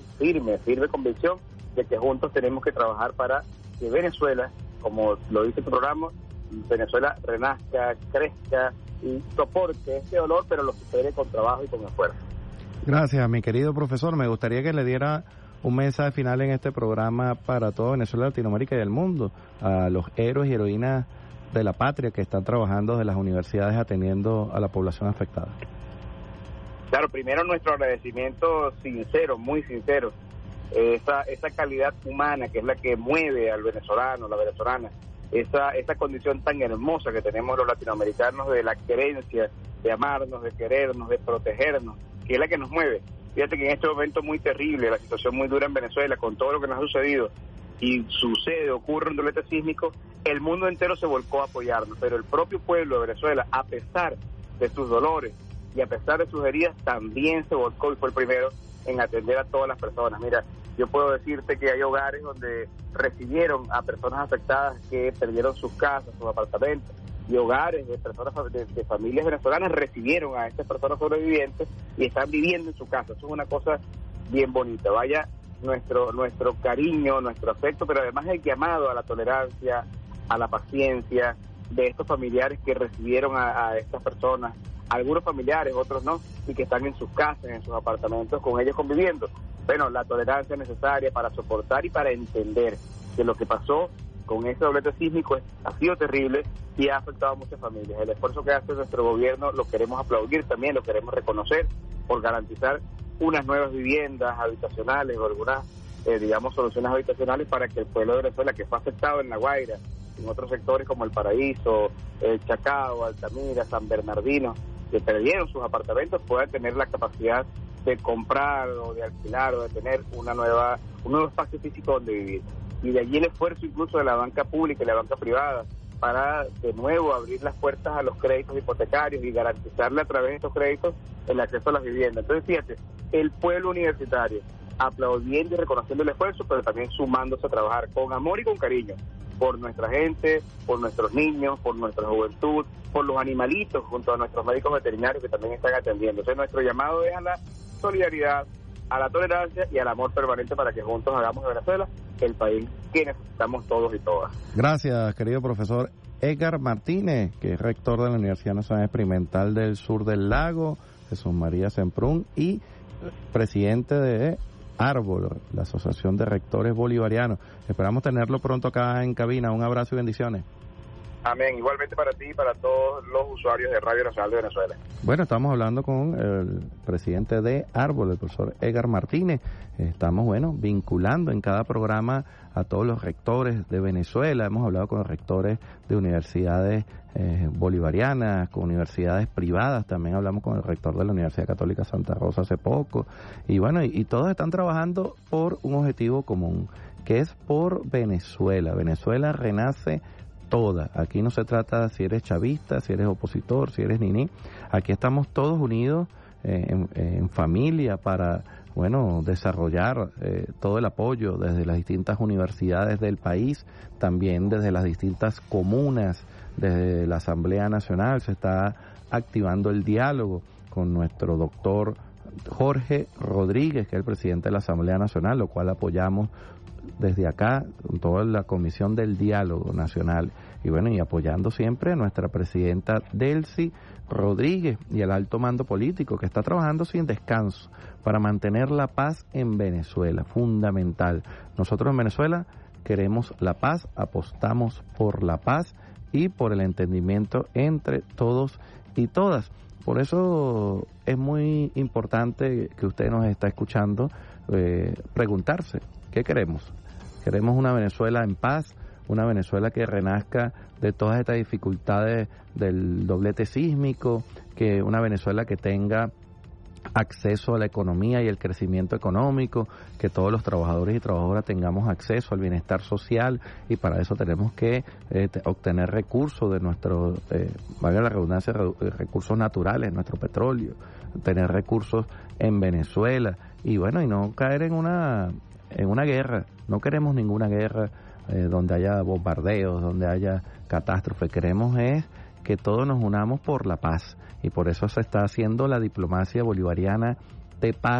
firme convicción de que juntos tenemos que trabajar para que Venezuela, como lo dice tu programa, Venezuela renazca, crezca y soporte este dolor, pero lo supere con trabajo y con esfuerzo. Gracias, mi querido profesor. Me gustaría que le diera un mensaje final en este programa para toda Venezuela, Latinoamérica y el mundo, a los héroes y heroínas de la patria que están trabajando desde las universidades atendiendo a la población afectada. Claro, primero nuestro agradecimiento sincero, muy sincero, esa calidad humana que es la que mueve al venezolano, la venezolana, esa condición tan hermosa que tenemos los latinoamericanos de la querencia, de amarnos, de querernos, de protegernos, que es la que nos mueve. Fíjate que en este momento muy terrible, la situación muy dura en Venezuela, con todo lo que nos ha sucedido, y ocurre un doblete sísmico, el mundo entero se volcó a apoyarnos, pero el propio pueblo de Venezuela, a pesar de sus dolores y a pesar de sus heridas, también se volcó y fue el primero en atender a todas las personas. Mira, yo puedo decirte que hay hogares donde recibieron a personas afectadas que perdieron sus casas, sus apartamentos, y hogares de personas de familias venezolanas recibieron a estas personas sobrevivientes y están viviendo en su casa. Eso es una cosa bien bonita. Vaya nuestro cariño, nuestro afecto, pero además el llamado a la tolerancia, a la paciencia de estos familiares que recibieron a estas personas, algunos familiares, otros no, y que están en sus casas, en sus apartamentos, con ellos conviviendo. Bueno, la tolerancia necesaria para soportar y para entender que lo que pasó con ese doblete sísmico ha sido terrible y ha afectado a muchas familias. El esfuerzo que hace nuestro gobierno lo queremos aplaudir también, lo queremos reconocer por garantizar unas nuevas viviendas habitacionales o algunas, soluciones habitacionales para que el pueblo de Venezuela, que fue afectado en La Guaira, en otros sectores como El Paraíso, El Chacao, Altamira, San Bernardino, que perdieron sus apartamentos, puedan tener la capacidad de comprar o de alquilar o de tener un nuevo espacio físico donde vivir. Y de allí el esfuerzo incluso de la banca pública y la banca privada para de nuevo abrir las puertas a los créditos hipotecarios y garantizarle a través de estos créditos el acceso a las viviendas. Entonces fíjate, el pueblo universitario aplaudiendo y reconociendo el esfuerzo, pero también sumándose a trabajar con amor y con cariño por nuestra gente, por nuestros niños, por nuestra juventud, por los animalitos, junto a nuestros médicos veterinarios que también están atendiendo. Entonces nuestro llamado es a la solidaridad, a la tolerancia y al amor permanente para que juntos hagamos de Venezuela el país que necesitamos todos y todas. Gracias, querido profesor Edgar Martínez, que es rector de la Universidad Nacional Experimental del Sur del Lago, Jesús María Semprún, y presidente de Árbol, la Asociación de Rectores Bolivarianos. Esperamos tenerlo pronto acá en cabina. Un abrazo y bendiciones. Amén. Igualmente para ti y para todos los usuarios de Radio Nacional de Venezuela. Bueno, estamos hablando con el presidente de Árbol, el profesor Edgar Martínez. Estamos, vinculando en cada programa a todos los rectores de Venezuela. Hemos hablado con los rectores de universidades bolivarianas, con universidades privadas. También hablamos con el rector de la Universidad Católica Santa Rosa hace poco. Y todos están trabajando por un objetivo común, que es por Venezuela. Venezuela renace toda. Aquí no se trata si eres chavista, si eres opositor, si eres niní. Aquí estamos todos unidos en familia para, desarrollar todo el apoyo desde las distintas universidades del país, también desde las distintas comunas, desde la Asamblea Nacional. Se está activando el diálogo con nuestro doctor Jorge Rodríguez, que es el presidente de la Asamblea Nacional, lo cual apoyamos desde acá, con toda la Comisión del Diálogo Nacional, y apoyando siempre a nuestra presidenta Delcy Rodríguez y el alto mando político que está trabajando sin descanso para mantener la paz en Venezuela, fundamental. Nosotros en Venezuela queremos la paz, apostamos por la paz y por el entendimiento entre todos y todas. Por eso es muy importante que usted nos está escuchando preguntarse, ¿qué queremos? Queremos una Venezuela en paz, una Venezuela que renazca de todas estas dificultades del doblete sísmico, que una Venezuela que tenga acceso a la economía y el crecimiento económico, que todos los trabajadores y trabajadoras tengamos acceso al bienestar social, y para eso tenemos que obtener recursos de nuestros, valga la redundancia, recursos naturales, nuestro petróleo, tener recursos en Venezuela, y no caer en una guerra. No queremos ninguna guerra donde haya bombardeos, donde haya catástrofe. Queremos es que todos nos unamos por la paz, y por eso se está haciendo la diplomacia bolivariana de paz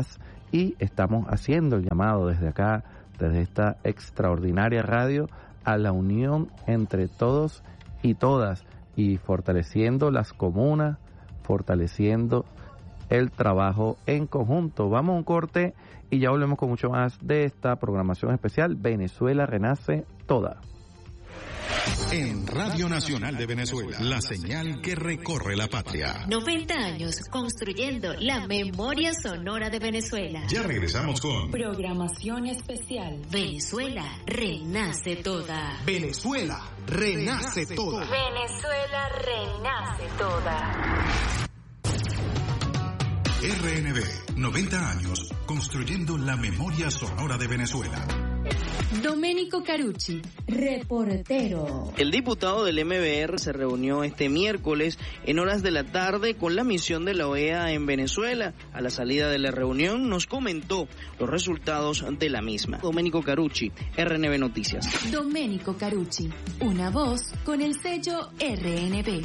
y estamos haciendo el llamado desde acá, desde esta extraordinaria radio, a la unión entre todos y todas, y fortaleciendo las comunas, fortaleciendo el trabajo en conjunto. Vamos a un corte y ya volvemos con mucho más de esta programación especial Venezuela Renace Toda. En Radio Nacional de Venezuela, la señal que recorre la patria. 90 años construyendo la memoria sonora de Venezuela. Ya regresamos con programación especial. Venezuela Renace Toda. Venezuela Renace Toda. Venezuela Renace Toda. RNB, 90 años construyendo la memoria sonora de Venezuela. Domenico Carucci, reportero. El diputado del MBR se reunió este miércoles en horas de la tarde con la misión de la OEA en Venezuela. A la salida de la reunión nos comentó los resultados de la misma. Domenico Carucci, RNB Noticias. Domenico Carucci, una voz con el sello RNB.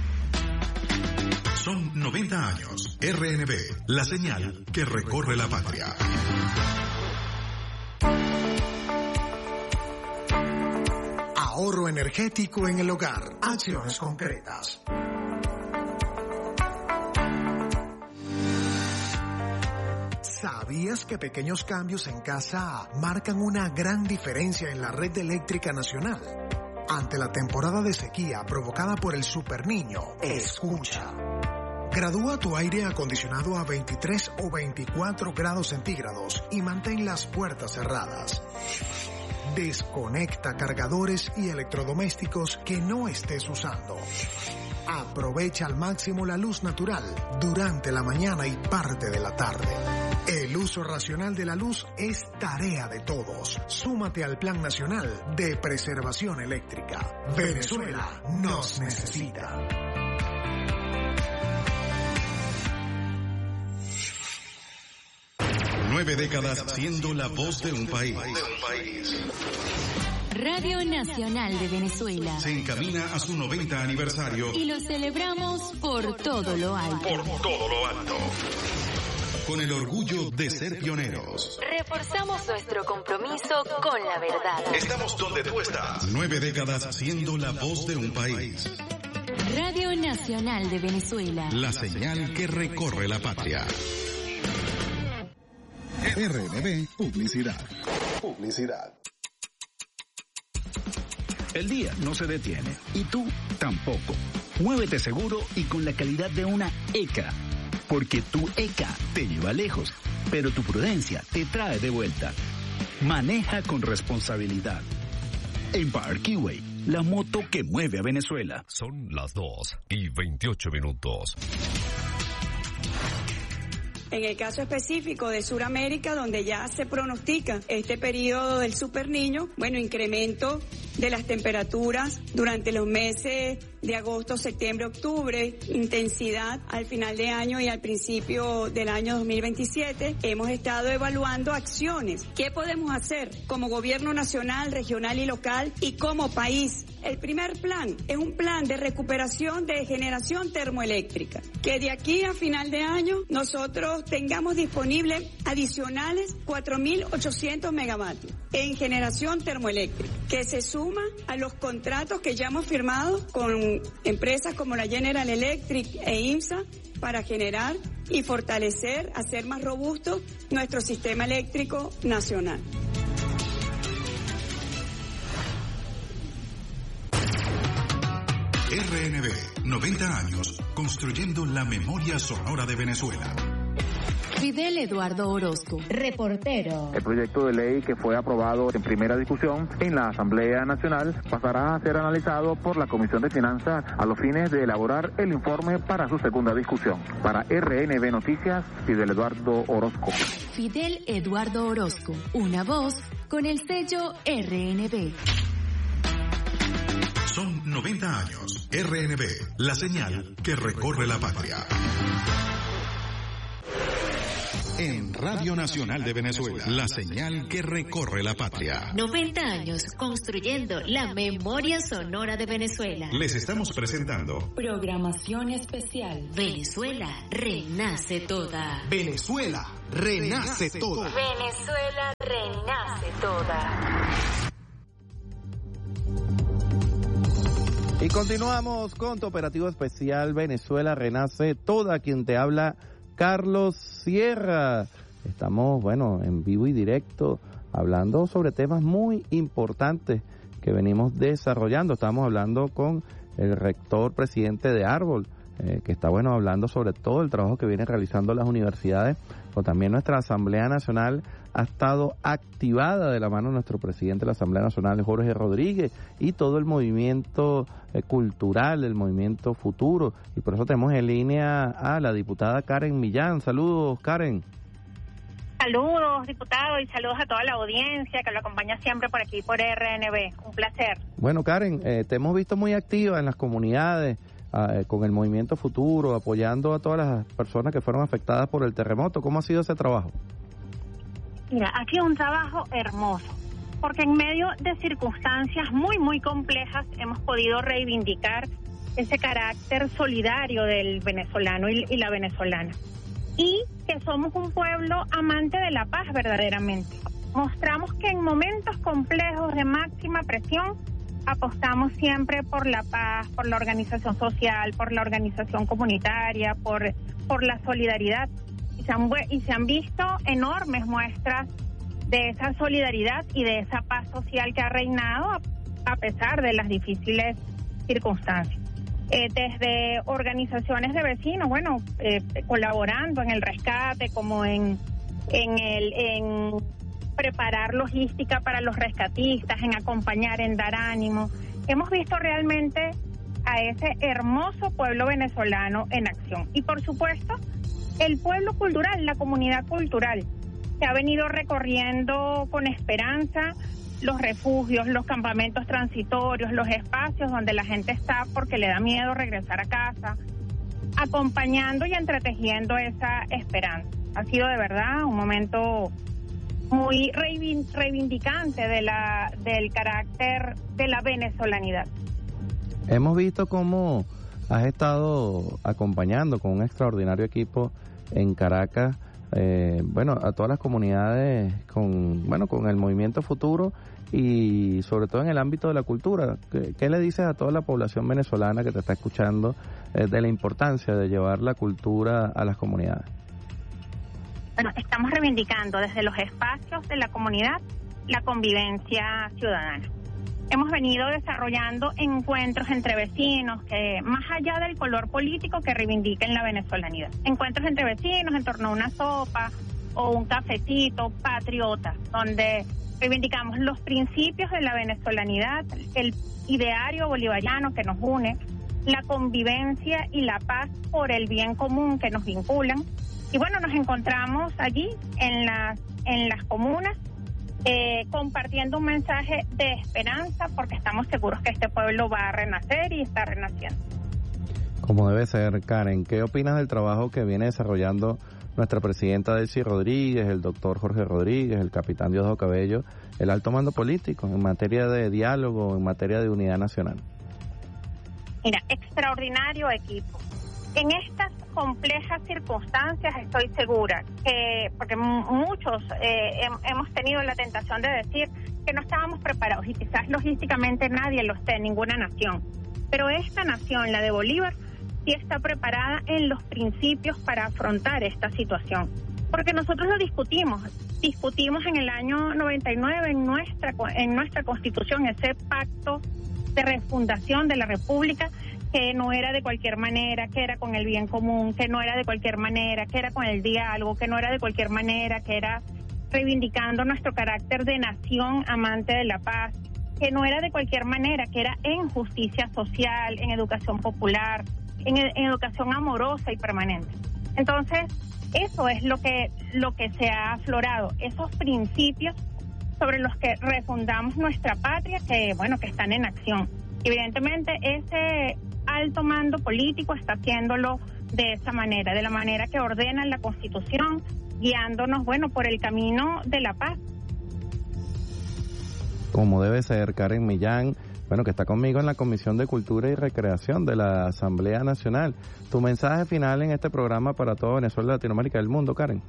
Son 90 años. RNB, la señal que recorre la patria. Ahorro energético en el hogar. Acciones concretas. ¿Sabías que pequeños cambios en casa marcan una gran diferencia en la red eléctrica nacional? Ante la temporada de sequía provocada por el Superniño, escucha. Gradúa tu aire acondicionado a 23 o 24 grados centígrados y mantén las puertas cerradas. Desconecta cargadores y electrodomésticos que no estés usando. Aprovecha al máximo la luz natural durante la mañana y parte de la tarde. El uso racional de la luz es tarea de todos. Súmate al Plan Nacional de Preservación Eléctrica. Venezuela nos necesita. 9 décadas siendo la voz de un país. Radio Nacional de Venezuela Se encamina a su 90 aniversario. y lo celebramos por todo lo alto. Por todo lo alto. Con el orgullo de ser pioneros. Reforzamos nuestro compromiso con la verdad. Estamos donde tú estás. 9 décadas siendo la voz de un país. Radio Nacional de Venezuela. La señal que recorre la patria. RNB Publicidad. El día no se detiene y tú tampoco. Muévete seguro y con la calidad de una ECA. Porque tu ECA te lleva lejos, pero tu prudencia te trae de vuelta. Maneja con responsabilidad. Empire Keyway, la moto que mueve a Venezuela. Son las 2:28. En el caso específico de Sudamérica, donde ya se pronostica este periodo del Superniño, incremento de las temperaturas durante los meses de agosto, septiembre, octubre, intensidad al final de año y al principio del año 2027. Hemos estado evaluando acciones. ¿Qué podemos hacer como gobierno nacional, regional y local y como país? El primer plan es un plan de recuperación de generación termoeléctrica, que de aquí a final de año nosotros tengamos disponibles adicionales 4.800 megavatios en generación termoeléctrica, que se suma a los contratos que ya hemos firmado con empresas como la General Electric e IMSA para generar y fortalecer, hacer más robusto nuestro sistema eléctrico nacional. RNB, 90 años construyendo la memoria sonora de Venezuela. Fidel Eduardo Orozco, reportero. El proyecto de ley que fue aprobado en primera discusión en la Asamblea Nacional pasará a ser analizado por la Comisión de Finanzas a los fines de elaborar el informe para su segunda discusión. Para RNB Noticias, Fidel Eduardo Orozco. Fidel Eduardo Orozco, una voz con el sello RNB. Son 90 años. RNB, la señal que recorre la patria. en Radio Nacional de Venezuela, la señal que recorre la patria. 90 años construyendo la memoria sonora de Venezuela. Les estamos presentando Programación especial. Venezuela renace toda. Venezuela renace toda. Venezuela renace toda. Y continuamos con tu operativo especial Venezuela Renace Toda, quien te habla Carlos Sierra. Estamos, en vivo y directo, hablando sobre temas muy importantes que venimos desarrollando. Estamos hablando con el rector presidente de Árbol, que está, hablando sobre todo el trabajo que vienen realizando las universidades, o también nuestra Asamblea Nacional ha estado activada de la mano de nuestro presidente de la Asamblea Nacional, Jorge Rodríguez, y todo el movimiento cultural, el movimiento futuro, y por eso tenemos en línea a la diputada Karen Millán. Saludos, Karen. Saludos, diputado, y saludos a toda la audiencia que lo acompaña siempre por aquí, por RNB. Un placer. Bueno, Karen, te hemos visto muy activa en las comunidades, con el movimiento futuro, apoyando a todas las personas que fueron afectadas por el terremoto. ¿Cómo ha sido ese trabajo? Mira, ha sido un trabajo hermoso, porque en medio de circunstancias muy, muy complejas hemos podido reivindicar ese carácter solidario del venezolano y la venezolana. Y que somos un pueblo amante de la paz verdaderamente. Mostramos que en momentos complejos de máxima presión apostamos siempre por la paz, por la organización social, por la organización comunitaria, por la solidaridad. Y se han visto enormes muestras de esa solidaridad y de esa paz social que ha reinado a pesar de las difíciles circunstancias. Desde organizaciones de vecinos, colaborando en el rescate, como en preparar logística para los rescatistas, en acompañar, en dar ánimo. Hemos visto realmente a ese hermoso pueblo venezolano en acción. Y por supuesto, el pueblo cultural, la comunidad cultural, que ha venido recorriendo con esperanza los refugios, los campamentos transitorios, los espacios donde la gente está porque le da miedo regresar a casa, acompañando y entretejiendo esa esperanza. Ha sido de verdad un momento muy reivindicante del carácter de la venezolanidad. Hemos visto cómo has estado acompañando con un extraordinario equipo en Caracas, a todas las comunidades con el movimiento futuro y sobre todo en el ámbito de la cultura. ¿Qué le dices a toda la población venezolana que te está escuchando de la importancia de llevar la cultura a las comunidades? Estamos reivindicando desde los espacios de la comunidad la convivencia ciudadana. Hemos venido desarrollando encuentros entre vecinos que, más allá del color político, que reivindiquen la venezolanidad. Encuentros entre vecinos en torno a una sopa o un cafecito, patriotas, donde reivindicamos los principios de la venezolanidad, el ideario bolivariano que nos une, la convivencia y la paz por el bien común que nos vinculan. Y nos encontramos allí en las comunas, compartiendo un mensaje de esperanza, porque estamos seguros que este pueblo va a renacer y está renaciendo. Como debe ser, Karen. ¿Qué opinas del trabajo que viene desarrollando nuestra presidenta Delcy Rodríguez, el doctor Jorge Rodríguez, el capitán Diosdado Cabello, el alto mando político en materia de diálogo, en materia de unidad nacional? Mira, extraordinario equipo. En estas complejas circunstancias estoy segura que, porque muchos hemos tenido la tentación de decir que no estábamos preparados, y quizás logísticamente nadie lo esté, ninguna nación, pero esta nación, la de Bolívar, sí está preparada en los principios para afrontar esta situación, porque nosotros lo discutimos en el año 99 en nuestra Constitución, ese pacto de refundación de la República, que no era de cualquier manera, que era con el bien común, que no era de cualquier manera, que era con el diálogo, que no era de cualquier manera, que era reivindicando nuestro carácter de nación amante de la paz, que no era de cualquier manera, que era en justicia social, en educación popular, en educación amorosa y permanente. Entonces, eso es lo que se ha aflorado, esos principios sobre los que refundamos nuestra patria, que están en acción. Evidentemente, ese alto mando político está haciéndolo de esa manera, de la manera que ordena la Constitución, guiándonos, bueno, por el camino de la paz. Como debe ser, Karen Millán, bueno, que está conmigo en la Comisión de Cultura y Recreación de la Asamblea Nacional. Tu mensaje final en este programa para toda Venezuela, Latinoamérica y el mundo, Karen.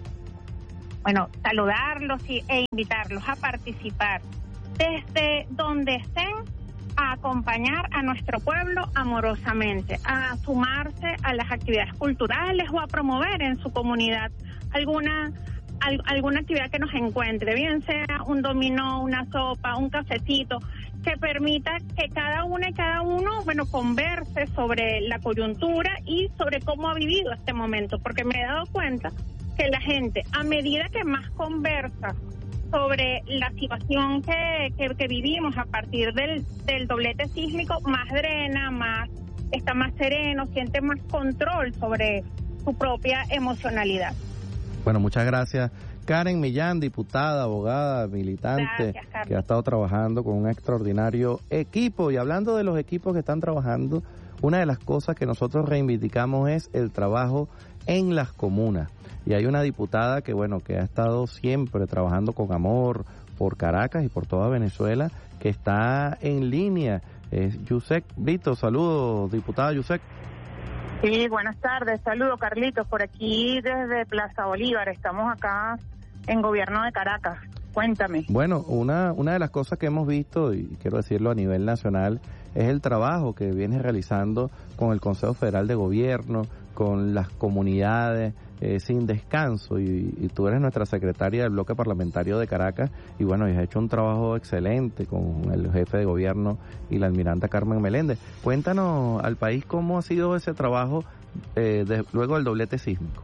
Bueno, saludarlos e invitarlos a participar desde donde estén, a acompañar a nuestro pueblo amorosamente, a sumarse a las actividades culturales o a promover en su comunidad alguna actividad que nos encuentre, bien sea un dominó, una sopa, un cafecito, que permita que cada una y cada uno, bueno, converse sobre la coyuntura y sobre cómo ha vivido este momento, porque me he dado cuenta que la gente, a medida que más conversa sobre la situación que vivimos a partir del doblete sísmico, más drena, está más sereno, siente más control sobre su propia emocionalidad. Bueno, muchas gracias. Karen Millán, diputada, abogada, militante, gracias, que ha estado trabajando con un extraordinario equipo. Y hablando de los equipos que están trabajando, una de las cosas que nosotros reivindicamos es el trabajo en las comunas. Y hay una diputada que, bueno, que ha estado siempre trabajando con amor por Caracas y por toda Venezuela, que está en línea. Es Yusek Brito. Saludos, diputada Yusek. Sí, buenas tardes. Saludos, Carlitos. Por aquí desde Plaza Bolívar. Estamos acá en Gobierno de Caracas. Cuéntame. Bueno, una de las cosas que hemos visto, y quiero decirlo a nivel nacional, es el trabajo que viene realizando con el Consejo Federal de Gobierno, con las comunidades, sin descanso, y tú eres nuestra secretaria del bloque parlamentario de Caracas, y bueno, has hecho un trabajo excelente con el jefe de gobierno y la almiranta Carmen Meléndez. Cuéntanos al país cómo ha sido ese trabajo luego del doblete sísmico.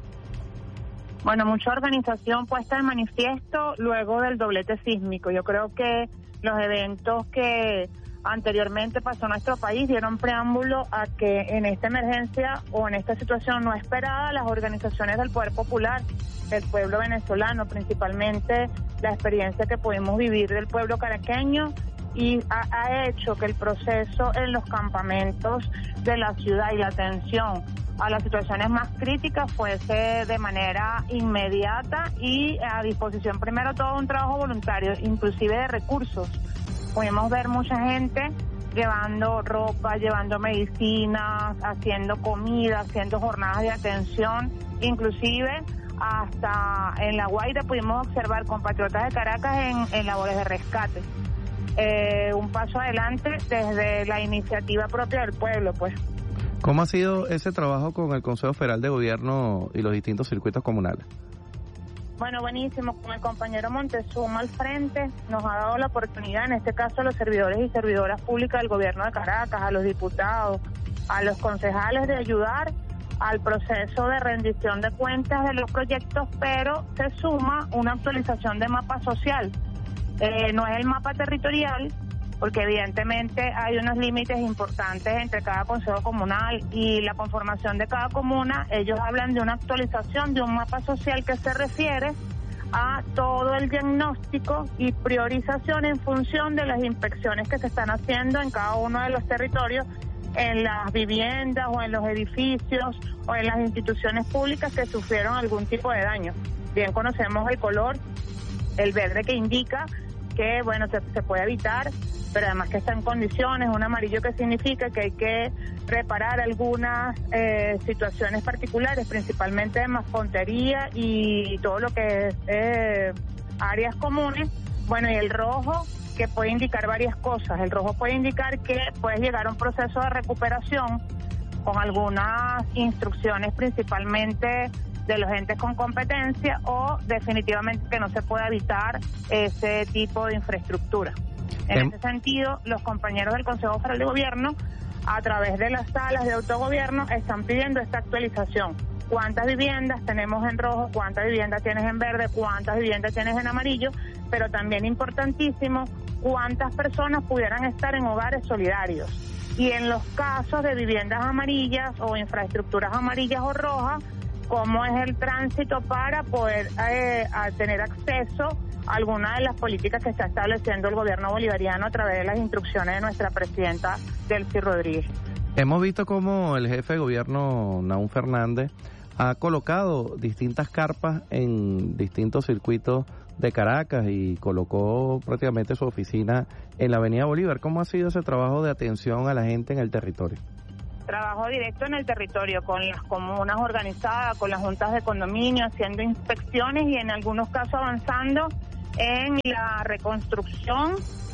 Bueno, mucha organización puesta en manifiesto luego del doblete sísmico. Yo creo que los eventos que anteriormente pasó en nuestro país dieron preámbulo a que en esta emergencia o en esta situación no esperada, las organizaciones del poder popular, del pueblo venezolano, principalmente la experiencia que pudimos vivir del pueblo caraqueño, y ha hecho que el proceso en los campamentos de la ciudad y la atención a las situaciones más críticas fuese de manera inmediata y a disposición primero todo un trabajo voluntario, inclusive de recursos. Pudimos ver mucha gente llevando ropa, llevando medicinas, haciendo comida, haciendo jornadas de atención, inclusive hasta en La Guaira pudimos observar compatriotas de Caracas en labores de rescate. Un paso adelante desde la iniciativa propia del pueblo, pues. ¿Cómo ha sido ese trabajo con el Consejo Federal de Gobierno y los distintos circuitos comunales? Bueno, buenísimo. Con el compañero Montezuma al frente nos ha dado la oportunidad, en este caso a los servidores y servidoras públicas del gobierno de Caracas, a los diputados, a los concejales, de ayudar al proceso de rendición de cuentas de los proyectos, pero se suma una actualización de mapa social. No es el mapa territorial, porque evidentemente hay unos límites importantes entre cada consejo comunal y la conformación de cada comuna. Ellos hablan de una actualización de un mapa social que se refiere a todo el diagnóstico y priorización en función de las inspecciones que se están haciendo en cada uno de los territorios, en las viviendas o en los edificios o en las instituciones públicas que sufrieron algún tipo de daño. Bien conocemos el color, el verde, que indica que, bueno, se puede evitar, pero además que está en condiciones, un amarillo que significa que hay que reparar algunas situaciones particulares, principalmente de mascontería y todo lo que es áreas comunes. Bueno, y el rojo, que puede indicar varias cosas. El rojo puede indicar que puede llegar a un proceso de recuperación con algunas instrucciones, principalmente de los entes con competencia, o definitivamente que no se puede evitar ese tipo de infraestructura. En ese sentido, los compañeros del Consejo Federal de Gobierno, a través de las salas de autogobierno, están pidiendo esta actualización. ¿Cuántas viviendas tenemos en rojo? ¿Cuántas viviendas tienes en verde? ¿Cuántas viviendas tienes en amarillo? Pero también importantísimo, ¿cuántas personas pudieran estar en hogares solidarios? Y en los casos de viviendas amarillas o infraestructuras amarillas o rojas, ¿cómo es el tránsito para poder tener acceso a alguna de las políticas que está estableciendo el gobierno bolivariano a través de las instrucciones de nuestra presidenta Delcy Rodríguez? Hemos visto cómo el jefe de gobierno, Nahum Fernández, ha colocado distintas carpas en distintos circuitos de Caracas y colocó prácticamente su oficina en la Avenida Bolívar. ¿Cómo ha sido ese trabajo de atención a la gente en el territorio? Trabajo directo en el territorio, con las comunas organizadas, con las juntas de condominio, haciendo inspecciones y en algunos casos avanzando en la reconstrucción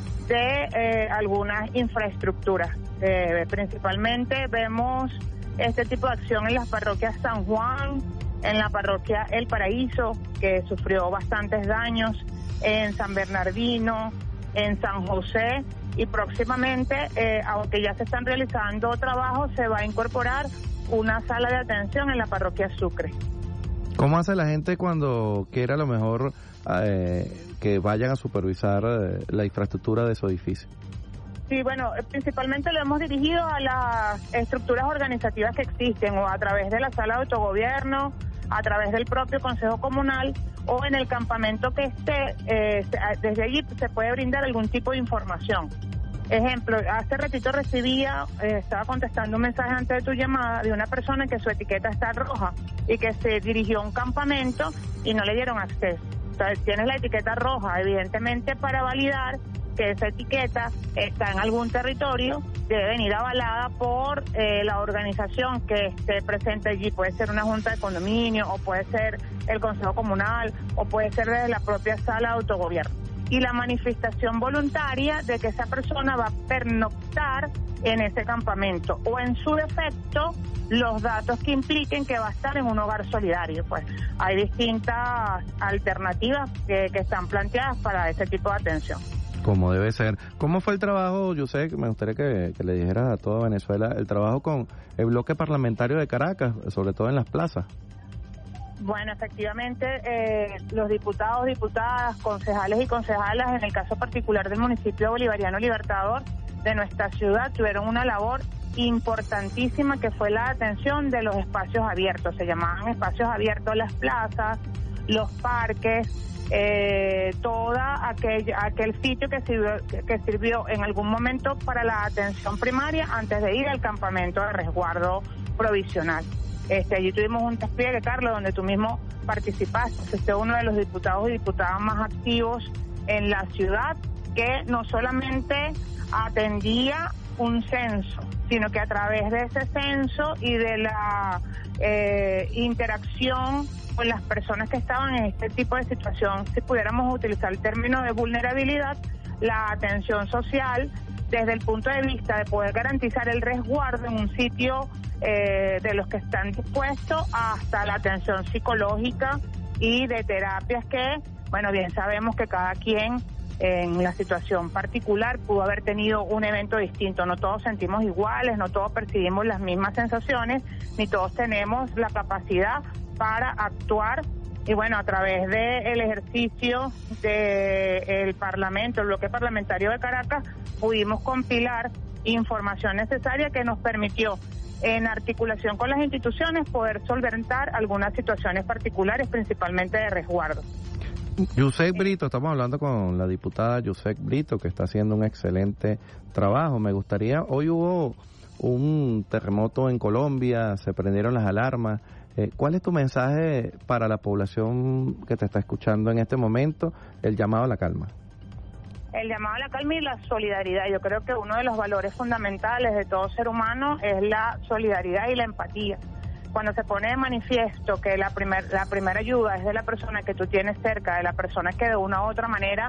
de algunas infraestructuras. Principalmente vemos este tipo de acción en las parroquias San Juan, en la parroquia El Paraíso, que sufrió bastantes daños, en San Bernardino, en San José, y próximamente, aunque ya se están realizando trabajos, se va a incorporar una sala de atención en la parroquia Sucre. ¿Cómo hace la gente cuando quiere a lo mejor que vayan a supervisar la infraestructura de su edificio? Sí, bueno, principalmente lo hemos dirigido a las estructuras organizativas que existen, o a través de la sala de autogobierno, a través del propio Consejo Comunal, o en el campamento que esté, desde allí se puede brindar algún tipo de información. Ejemplo, hace ratito estaba contestando un mensaje antes de tu llamada de una persona que su etiqueta está roja y que se dirigió a un campamento y no le dieron acceso. Entonces, tienes la etiqueta roja, evidentemente para validar que esa etiqueta está en algún territorio, debe venir avalada por la organización que esté presente allí. Puede ser una junta de condominio, o puede ser el Consejo Comunal, o puede ser desde la propia sala de autogobierno. Y la manifestación voluntaria de que esa persona va a pernoctar en ese campamento, o en su defecto, los datos que impliquen que va a estar en un hogar solidario. Pues hay distintas alternativas que están planteadas para ese tipo de atención. Como debe ser. ¿Cómo fue el trabajo, Yusek? Me gustaría que le dijeras a toda Venezuela el trabajo con el bloque parlamentario de Caracas, sobre todo en las plazas. Bueno, efectivamente, los diputados, diputadas, concejales y concejalas, en el caso particular del municipio bolivariano Libertador de nuestra ciudad, tuvieron una labor importantísima que fue la atención de los espacios abiertos. Se llamaban espacios abiertos las plazas, los parques, toda aquel sitio que sirvió en algún momento para la atención primaria antes de ir al campamento de resguardo provisional. Allí tuvimos un despliegue, Carlos, donde tú mismo participaste. Fuiste uno de los diputados y diputadas más activos en la ciudad, que no solamente atendía un censo, sino que a través de ese censo y de la interacción con las personas que estaban en este tipo de situación, si pudiéramos utilizar el término de vulnerabilidad, la atención social desde el punto de vista de poder garantizar el resguardo en un sitio de los que están dispuestos, hasta la atención psicológica y de terapias que, bueno, bien sabemos que cada quien en la situación particular pudo haber tenido un evento distinto. No todos sentimos iguales, no todos percibimos las mismas sensaciones, ni todos tenemos la capacidad para actuar. Y bueno, a través del ejercicio del Parlamento, el bloque parlamentario de Caracas, pudimos compilar información necesaria que nos permitió, en articulación con las instituciones, poder solventar algunas situaciones particulares, principalmente de resguardo. Yusek Brito, estamos hablando con la diputada Yusek Brito, que está haciendo un excelente trabajo. Me gustaría, hoy hubo un terremoto en Colombia, se prendieron las alarmas. ¿Cuál es tu mensaje para la población que te está escuchando en este momento? El llamado a la calma. El llamado a la calma y la solidaridad. Yo creo que uno de los valores fundamentales de todo ser humano es la solidaridad y la empatía. Cuando se pone de manifiesto que la primera ayuda es de la persona que tú tienes cerca, de la persona que de una u otra manera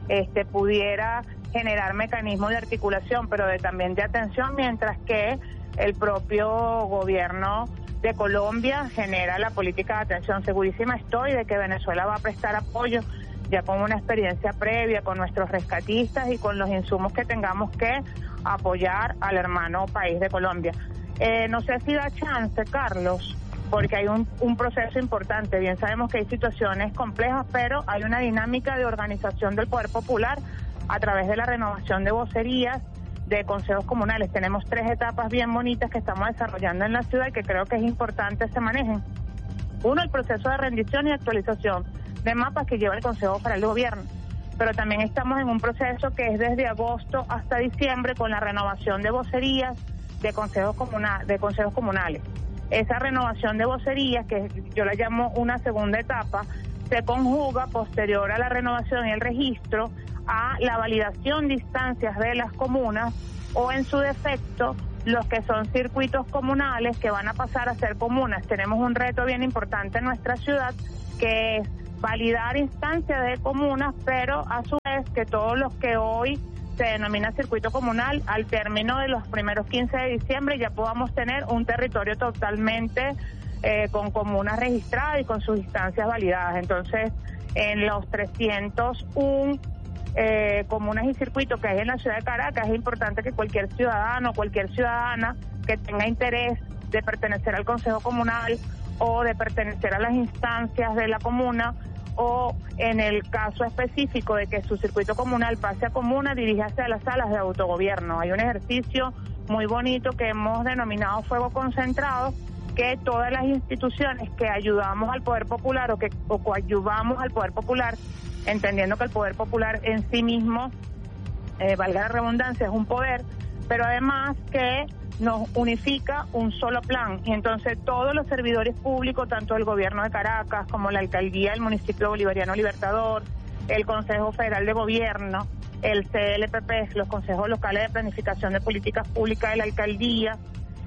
pudiera generar mecanismos de articulación, pero también de atención, mientras que el propio gobierno de Colombia genera la política de atención. Segurísima estoy de que Venezuela va a prestar apoyo, ya con una experiencia previa, con nuestros rescatistas y con los insumos que tengamos que apoyar al hermano país de Colombia. No sé si da chance, Carlos, porque hay un proceso importante. Bien sabemos que hay situaciones complejas, pero hay una dinámica de organización del poder popular a través de la renovación de vocerías, de consejos comunales. Tenemos 3 etapas bien bonitas que estamos desarrollando en la ciudad y que creo que es importante se manejen. Uno, el proceso de rendición y actualización de mapas que lleva el Consejo Federal de Gobierno. Pero también estamos en un proceso que es desde agosto hasta diciembre con la renovación de vocerías de consejos comunales. esa renovación de vocerías, que yo la llamo una segunda etapa, se conjuga posterior a la renovación y el registro a la validación de instancias de las comunas o, en su defecto, los que son circuitos comunales que van a pasar a ser comunas. Tenemos un reto bien importante en nuestra ciudad, que es validar instancias de comunas, pero a su vez que todos los que hoy se denomina circuito comunal, al término de los primeros 15 de diciembre ya podamos tener un territorio totalmente con comunas registradas y con sus instancias validadas. Entonces, en los 301 comunas y circuitos que hay en la ciudad de Caracas, es importante que cualquier ciudadano, cualquier ciudadana que tenga interés de pertenecer al Consejo Comunal o de pertenecer a las instancias de la comuna, o en el caso específico de que su circuito comunal pase a comuna, diríjase a las salas de autogobierno. Hay un ejercicio muy bonito que hemos denominado Fuego Concentrado, que todas las instituciones que ayudamos al poder popular o coadyuvamos al poder popular, entendiendo que el poder popular en sí mismo, valga la redundancia, es un poder, pero además que nos unifica un solo plan, y entonces todos los servidores públicos, tanto el gobierno de Caracas como la alcaldía del municipio bolivariano Libertador, el Consejo Federal de Gobierno, el CLPP, los consejos locales de planificación de políticas públicas de la alcaldía,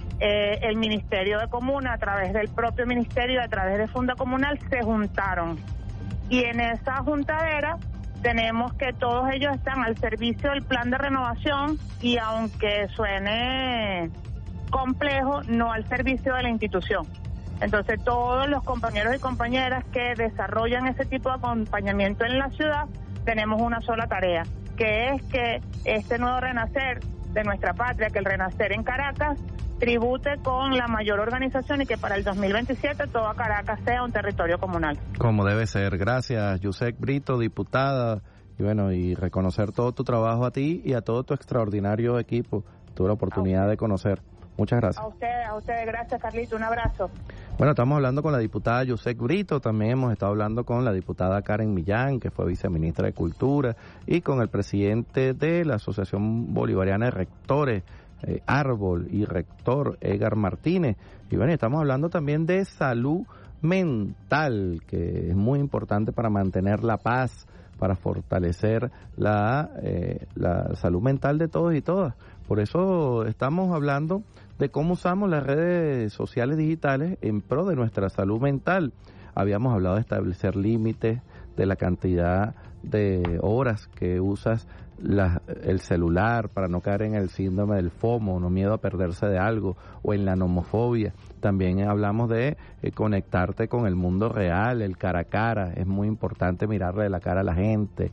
el Ministerio de Comuna, a través del propio ministerio, a través de Funda Comunal, se juntaron. Y en esa juntadera tenemos que todos ellos están al servicio del plan de renovación, y aunque suene complejo, no al servicio de la institución. Entonces, todos los compañeros y compañeras que desarrollan ese tipo de acompañamiento en la ciudad, tenemos una sola tarea, que es que este nuevo renacer de nuestra patria, que el renacer en Caracas, tribute con la mayor organización, y que para el 2027 toda Caracas sea un territorio comunal. Como debe ser. Gracias, Yusek Brito, diputada, y bueno, y reconocer todo tu trabajo a ti y a todo tu extraordinario equipo. Tuve la oportunidad de conocer. Muchas gracias. A ustedes, gracias, Carlito, un abrazo. Bueno, estamos hablando con la diputada Yusek Brito, también hemos estado hablando con la diputada Karen Millán, que fue viceministra de Cultura, y con el presidente de la Asociación Bolivariana de Rectores, Árbol, y rector Edgar Martínez. Y bueno, estamos hablando también de salud mental, que es muy importante para mantener la paz, para fortalecer la salud mental de todos y todas. Por eso estamos hablando de cómo usamos las redes sociales digitales en pro de nuestra salud mental. Habíamos hablado de establecer límites, de la cantidad de horas que usas el celular para no caer en el síndrome del FOMO, no miedo a perderse de algo, o en la nomofobia. También hablamos de conectarte con el mundo real, el cara a cara. Es muy importante mirarle la cara a la gente,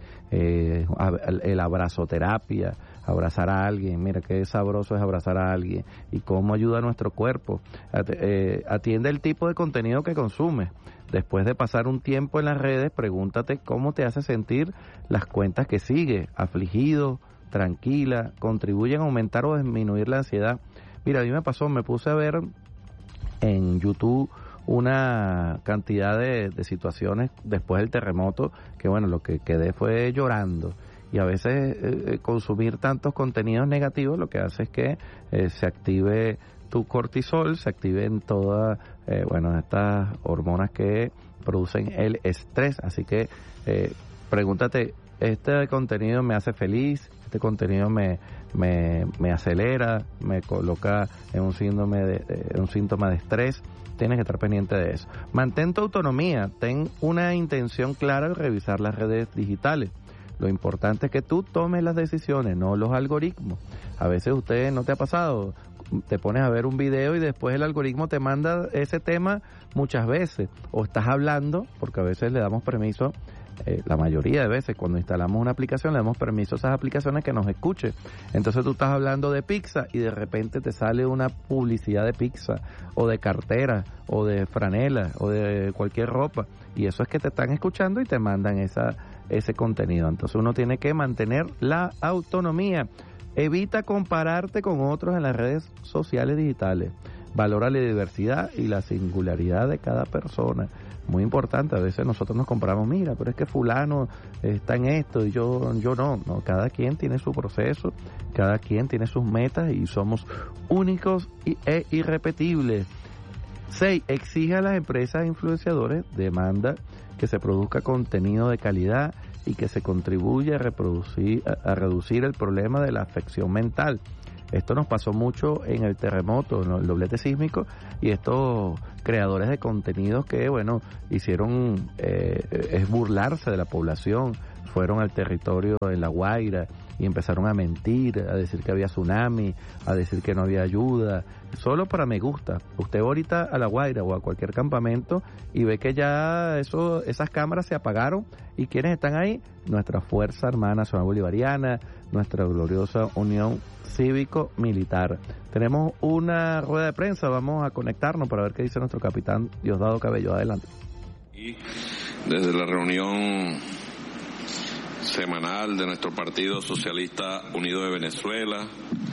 el abrazoterapia, abrazar a alguien. Mira qué sabroso es abrazar a alguien, y cómo ayuda a nuestro cuerpo. Atiende el tipo de contenido que consumes. Después de pasar un tiempo en las redes, pregúntate cómo te hace sentir las cuentas que sigues. Afligido, tranquila, contribuyen a aumentar o disminuir la ansiedad. Mira, a mí me pasó, me puse a ver en YouTube una cantidad de situaciones después del terremoto, que bueno, lo que quedé fue llorando. Y a veces consumir tantos contenidos negativos lo que hace es que se active tu cortisol, se activen todas estas hormonas que producen el estrés. Así que pregúntate, ¿este contenido me hace feliz? ¿Este contenido me acelera? ¿Me coloca en un síntoma de estrés? Tienes que estar pendiente de eso. Mantén tu autonomía, ten una intención clara al revisar las redes digitales. Lo importante es que tú tomes las decisiones, no los algoritmos. A veces ¿no te ha pasado? Te pones a ver un video y después el algoritmo te manda ese tema muchas veces. O estás hablando, porque a veces le damos permiso, la mayoría de veces cuando instalamos una aplicación le damos permiso a esas aplicaciones que nos escuche. Entonces tú estás hablando de pizza y de repente te sale una publicidad de pizza, o de cartera, o de franela, o de cualquier ropa. Y eso es que te están escuchando y te mandan ese contenido. Entonces uno tiene que mantener la autonomía. Evita compararte con otros en las redes sociales digitales. Valora la diversidad y la singularidad de cada persona. Muy importante, a veces nosotros nos comparamos, mira, pero es que fulano está en esto y yo no. No, cada quien tiene su proceso, cada quien tiene sus metas y somos únicos e irrepetibles. 6. Exige a las empresas e influenciadores, demanda que se produzca contenido de calidad y que se contribuya a reducir el problema de la afección mental. Esto nos pasó mucho en el terremoto, en el doblete sísmico, y estos creadores de contenidos que, bueno, hicieron es burlarse de la población, fueron al territorio de La Guaira y empezaron a mentir, a decir que había tsunami, a decir que no había ayuda, solo para me gusta. Usted va ahorita a La Guaira o a cualquier campamento y ve que ya esas cámaras se apagaron, y ¿quiénes están ahí? Nuestra Fuerza Armada Nacional Bolivariana, nuestra gloriosa Unión Cívico-Militar. Tenemos una rueda de prensa, vamos a conectarnos para ver qué dice nuestro capitán Diosdado Cabello. Adelante. Y desde la reunión semanal de nuestro Partido Socialista Unido de Venezuela,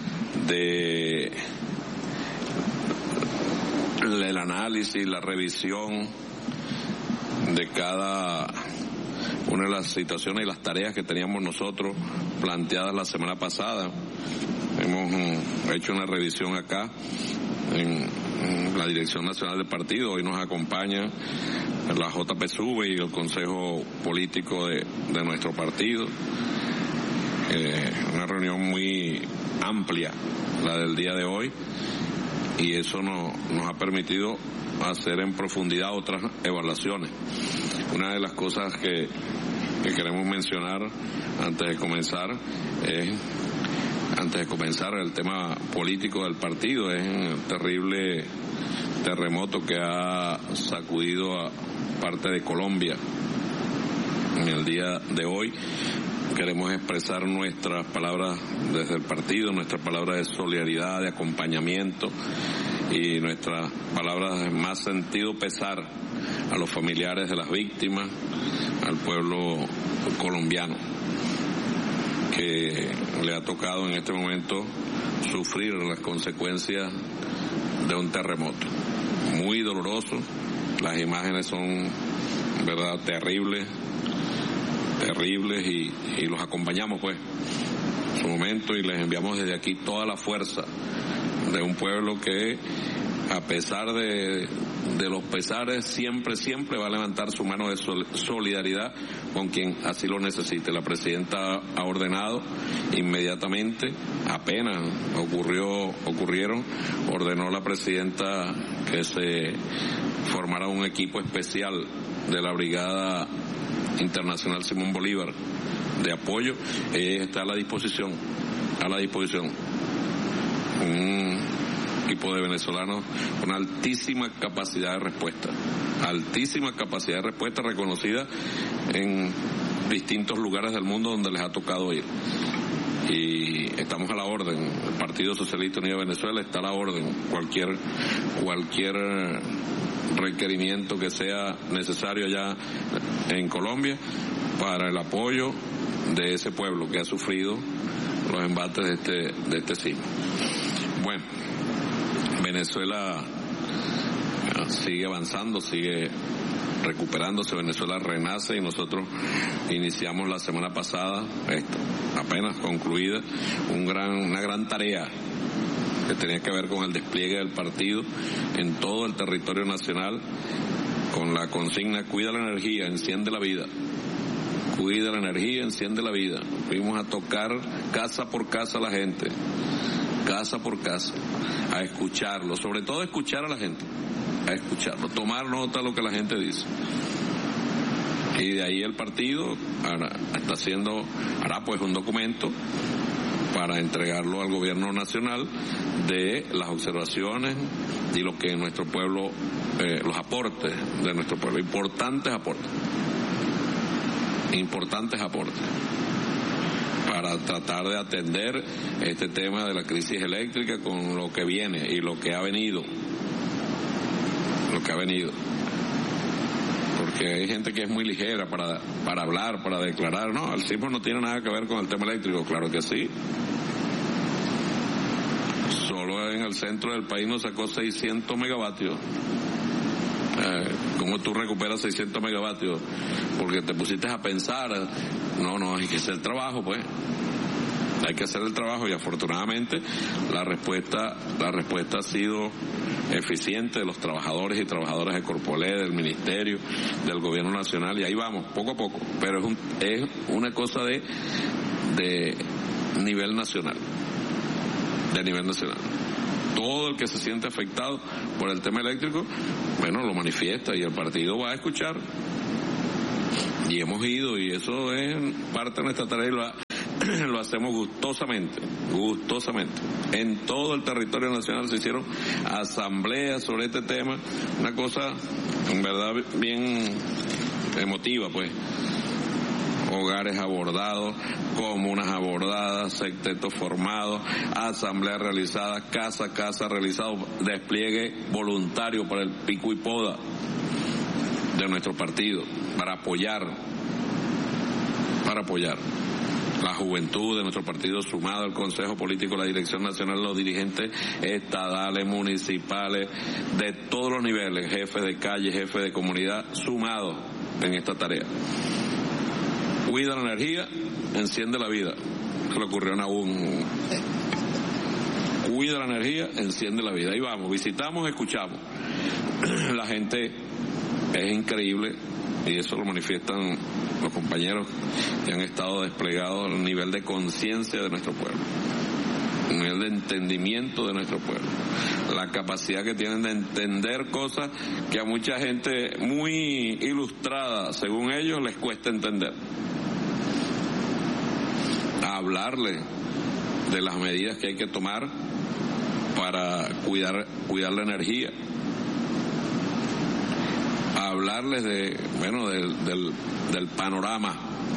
del análisis, la revisión de cada una de las situaciones y las tareas que teníamos nosotros planteadas la semana pasada. Hemos hecho una revisión acá en la Dirección Nacional del Partido. Hoy nos acompaña la JPSUV y el Consejo Político de nuestro partido. Una reunión muy amplia, la del día de hoy, y eso nos ha permitido hacer en profundidad otras evaluaciones. Una de las cosas que queremos mencionar antes de comenzar el tema político del partido, es el terrible terremoto que ha sacudido a parte de Colombia. En el día de hoy queremos expresar nuestras palabras desde el partido, nuestras palabras de solidaridad, de acompañamiento, y nuestras palabras de más sentido pesar a los familiares de las víctimas, al pueblo colombiano que le ha tocado en este momento sufrir las consecuencias de un terremoto muy doloroso. Las imágenes son, verdad, terribles, y los acompañamos pues en su momento, y les enviamos desde aquí toda la fuerza de un pueblo que, a pesar de los pesares, siempre va a levantar su mano de solidaridad con quien así lo necesite. La presidenta ha ordenado inmediatamente, apenas ocurrieron, ordenó la presidenta que se formara un equipo especial de la Brigada Internacional Simón Bolívar de apoyo. Está a la disposición un equipo de venezolanos con altísima capacidad de respuesta reconocida en distintos lugares del mundo donde les ha tocado ir, y estamos a la orden. El Partido Socialista Unido de Venezuela está a la orden. Cualquier requerimiento que sea necesario allá en Colombia para el apoyo de ese pueblo que ha sufrido los embates de este sismo. Bueno, Venezuela sigue avanzando, sigue recuperándose. Venezuela renace, y nosotros iniciamos la semana pasada, apenas concluida, una gran tarea que tenía que ver con el despliegue del partido en todo el territorio nacional, con la consigna: cuida la energía, enciende la vida. Cuida la energía, enciende la vida. Fuimos a tocar casa por casa a la gente, casa por casa, a escucharlo, sobre todo a escuchar a la gente, a escucharlo, tomar nota de lo que la gente dice. Y de ahí el partido hará pues un documento para entregarlo al gobierno nacional de las observaciones y lo que nuestro pueblo, los aportes de nuestro pueblo, importantes aportes para tratar de atender este tema de la crisis eléctrica con lo que viene y lo que ha venido. Porque hay gente que es muy ligera para hablar, para declarar. No, el sismo no tiene nada que ver con el tema eléctrico. Claro que sí. Solo en el centro del país nos sacó 600 megavatios. ¿Cómo tú recuperas 600 megavatios? Porque te pusiste a pensar. No, hay que hacer el trabajo, pues. Hay que hacer el trabajo, y afortunadamente la respuesta ha sido eficiente de los trabajadores y trabajadoras de Corpolé, del Ministerio, del Gobierno Nacional, y ahí vamos, poco a poco, pero es una cosa de nivel nacional, Todo el que se siente afectado por el tema eléctrico, bueno, lo manifiesta y el partido va a escuchar. Y hemos ido, y eso es parte de nuestra tarea, y lo hacemos gustosamente. En todo el territorio nacional se hicieron asambleas sobre este tema, una cosa en verdad bien emotiva, pues. Hogares abordados, comunas abordadas, sectetos formados, asambleas realizadas, casa a casa realizado, despliegue voluntario para el pico y poda de nuestro partido, para apoyar la juventud de nuestro partido, sumado al Consejo Político, la Dirección Nacional, los dirigentes estadales, municipales, de todos los niveles, jefes de calle, jefes de comunidad, sumados en esta tarea. Cuida la energía, enciende la vida. Eso le ocurrió a Nahum. Cuida la energía, enciende la vida. Ahí vamos, visitamos, escuchamos. La gente es increíble, y eso lo manifiestan los compañeros que han estado desplegados al nivel de conciencia de nuestro pueblo, el nivel de entendimiento de nuestro pueblo, la capacidad que tienen de entender cosas que a mucha gente muy ilustrada, según ellos, les cuesta entender. Hablarle de las medidas que hay que tomar para cuidar la energía, hablarles del panorama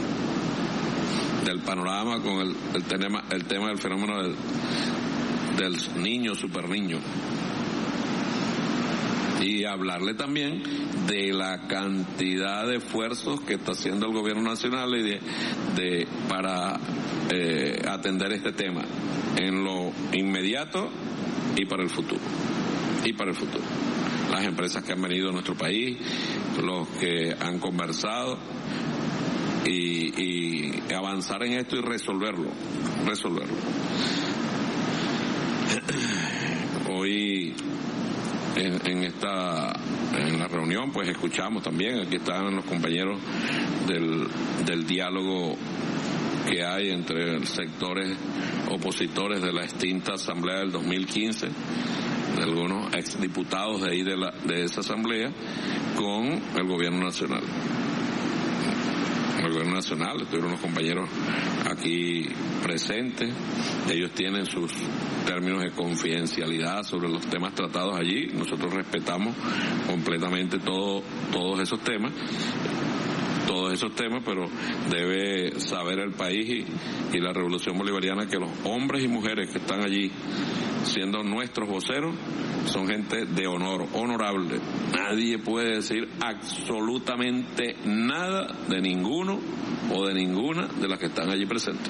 con el tema del fenómeno del niño, super niño, y hablarle también de la cantidad de esfuerzos que está haciendo el gobierno nacional para atender este tema en lo inmediato y para el futuro. Las empresas que han venido a nuestro país, los que han conversado, y avanzar en esto y resolverlo. Hoy en la reunión pues escuchamos también, aquí están los compañeros del diálogo que hay entre sectores opositores de la extinta asamblea del 2015, de algunos exdiputados de ahí de esa asamblea, con el gobierno nacional. El gobierno nacional, estuvieron los compañeros aquí presentes, ellos tienen sus términos de confidencialidad sobre los temas tratados allí, nosotros respetamos completamente todos esos temas, pero debe saber el país y la Revolución Bolivariana que los hombres y mujeres que están allí siendo nuestros voceros son gente de honor, honorable. Nadie puede decir absolutamente nada de ninguno o de ninguna de las que están allí presentes.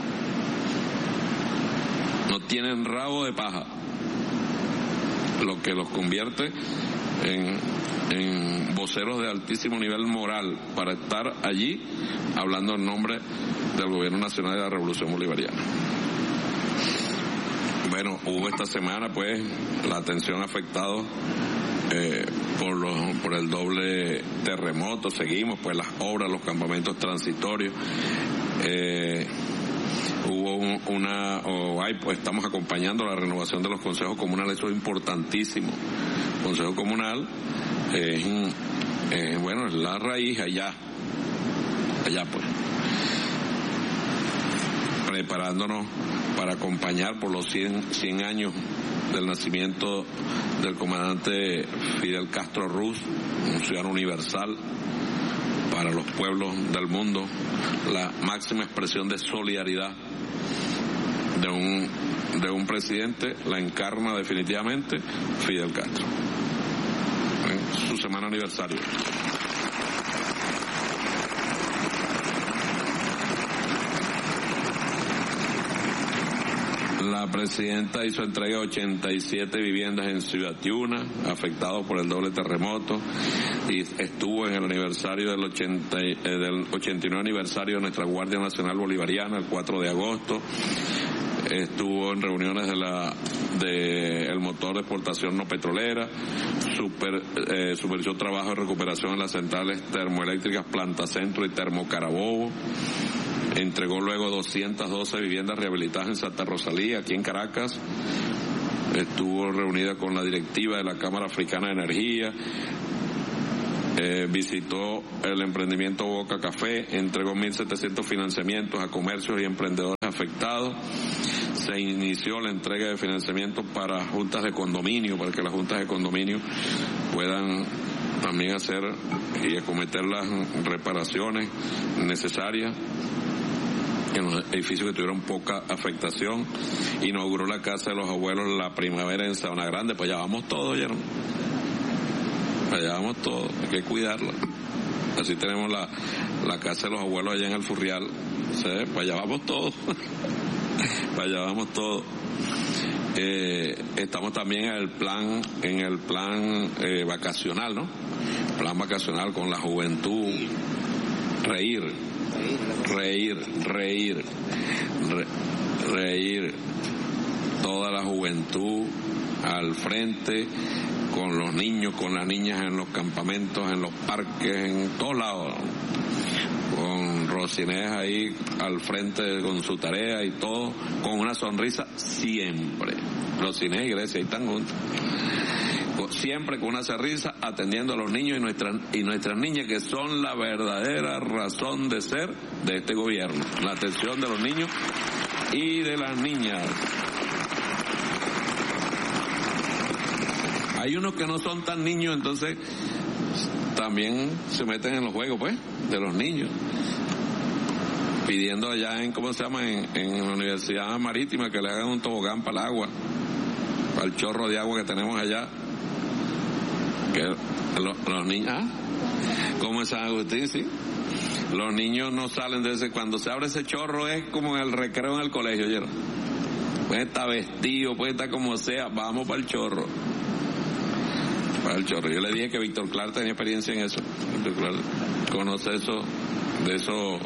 No tienen rabo de paja, lo que los convierte en voceros de altísimo nivel moral para estar allí hablando en nombre del Gobierno Nacional de la Revolución Bolivariana. Bueno, hubo esta semana pues la atención afectada por el doble terremoto, seguimos pues las obras, los campamentos transitorios, estamos acompañando la renovación de los consejos comunales, eso es importantísimo. Consejo comunal es la raíz allá pues, preparándonos para acompañar por los 100 años del nacimiento del comandante Fidel Castro Ruz, un ciudadano universal para los pueblos del mundo, la máxima expresión de solidaridad de un presidente la encarna definitivamente Fidel Castro. En su semana aniversario. La presidenta hizo entrega de 87 viviendas en Ciudad Tiuna, afectados por el doble terremoto, y estuvo en el aniversario del 89 aniversario de nuestra Guardia Nacional Bolivariana, el 4 de agosto. estuvo en reuniones de el motor de exportación no petrolera, supervisó trabajo de recuperación en las centrales termoeléctricas Planta Centro y Termo Carabobo, entregó luego 212 viviendas rehabilitadas en Santa Rosalía, aquí en Caracas, estuvo reunida con la directiva de la Cámara Africana de Energía, visitó el emprendimiento Boca Café, entregó 1.700 financiamientos a comercios y emprendedores afectados. Se inició la entrega de financiamiento para juntas de condominio, para que las juntas de condominio puedan también hacer y acometer las reparaciones necesarias en los edificios que tuvieron poca afectación. Inauguró la Casa de los Abuelos La Primavera en Sabana Grande. Pues allá vamos todos, ¿oyeron? Allá vamos todos, hay que cuidarla. Así tenemos la Casa de los Abuelos allá en el Furrial. ¿Sí? Para allá vamos todos. Para allá vamos todos. Estamos también en el plan vacacional, ¿no? Plan vacacional con la juventud. Reír. Toda la juventud al frente, con los niños, con las niñas en los campamentos, en los parques, en todos lados, con Rocinés ahí al frente con su tarea y todo, con una sonrisa siempre. Rocinés y Grecia ahí están juntos, siempre con una sonrisa, atendiendo a los niños y nuestras niñas, que son la verdadera razón de ser de este gobierno, la atención de los niños y de las niñas. Hay unos que no son tan niños, entonces también se meten en los juegos, pues, de los niños, pidiendo allá en la Universidad Marítima que le hagan un tobogán para el agua, para el chorro de agua que tenemos allá, que los niños, como en San Agustín, sí, los niños no salen de ese, cuando se abre ese chorro es como en el recreo en el colegio, ¿oyeron? Puede estar vestido, puede estar como sea, vamos para el chorro. Para el chorro. Yo le dije que Víctor Clark tenía experiencia en eso. Víctor Clark conoce eso, de esos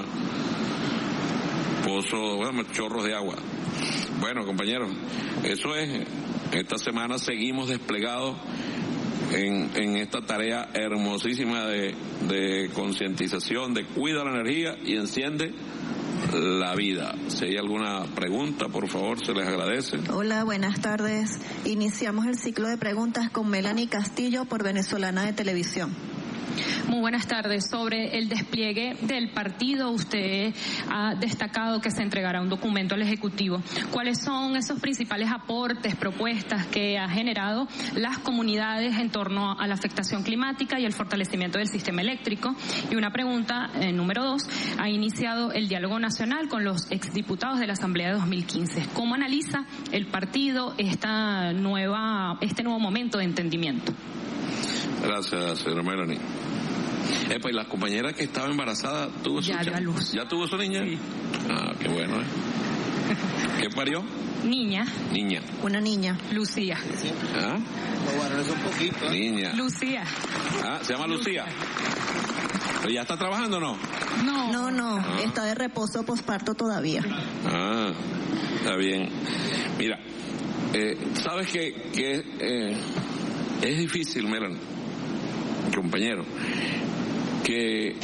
pozos, chorros de agua. Bueno, compañeros, eso es. Esta semana seguimos desplegados en esta tarea hermosísima de concientización, de cuida la energía y enciende la vida. Si hay alguna pregunta, por favor, se les agradece. Hola, buenas tardes. Iniciamos el ciclo de preguntas con Melanie Castillo por Venezolana de Televisión. Muy buenas tardes. Sobre el despliegue del partido, usted ha destacado que se entregará un documento al Ejecutivo. ¿Cuáles son esos principales aportes, propuestas que ha generado las comunidades en torno a la afectación climática y el fortalecimiento del sistema eléctrico? Y una pregunta, número 2, ha iniciado el diálogo nacional con los exdiputados de la Asamblea de 2015. ¿Cómo analiza el partido este nuevo momento de entendimiento? Gracias, señora Melanie. Pues la compañera que estaba embarazada tuvo su luz. ¿Ya tuvo su niña? Sí. Ah, qué bueno, ¿Qué parió? Niña. Una niña. Lucía. ¿Ah? Un poquito. Niña. Lucía. Ah, ¿se llama Lucía? ¿Pero ya está trabajando o no? No. Está de reposo posparto todavía. Ah, está bien. Mira, ¿sabes que es difícil, Melanie, compañero, que